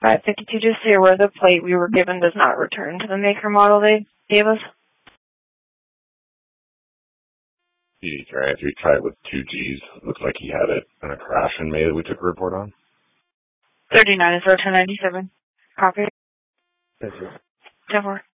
552, just say where the plate we were given does not return to the maker model they gave us. He tried with 2 Gs. Looks like he had it in a crash in May that we took a report on. 39 is 1097. Copy. Thank you. 10-4.